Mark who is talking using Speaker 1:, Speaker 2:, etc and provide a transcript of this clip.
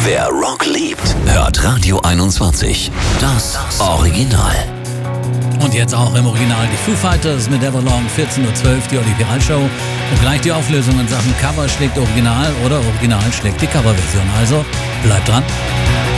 Speaker 1: Wer Rock liebt, hört Radio 21. Das Original.
Speaker 2: Und jetzt auch im Original die Foo Fighters mit Everlong, 14:12 Uhr, die Original-Show. Und gleich die Auflösung in Sachen Cover schlägt Original oder Original schlägt die Coverversion. Also bleibt dran.